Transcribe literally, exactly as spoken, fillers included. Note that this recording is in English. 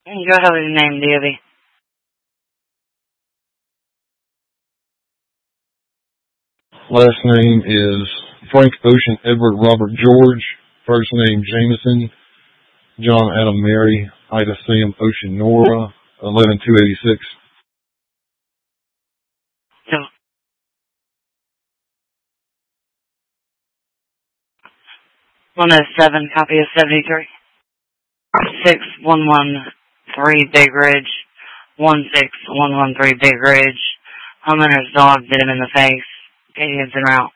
Go ahead with your name, Debbie. Last name is Frank Ocean Edward Robert George. First name Jameson. John Adam Mary. Ida Sam Ocean Nora. eleven two eighty-six. So, one oh seven, copy of seventy-three. six one one three Big Ridge. one six one one three Big Ridge. Homeowner's dog bit him in the face. Patient's en route.